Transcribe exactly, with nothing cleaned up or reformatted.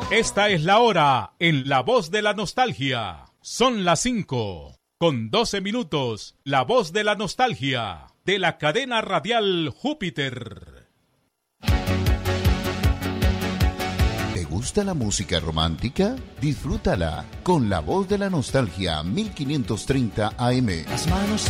Esta es la hora en La Voz de la Nostalgia. Son las cinco, con doce minutos. La Voz de la Nostalgia, de la cadena radial Júpiter. ¿Te gusta la música romántica? Disfrútala con La Voz de la Nostalgia, mil quinientos treinta A M. Las manos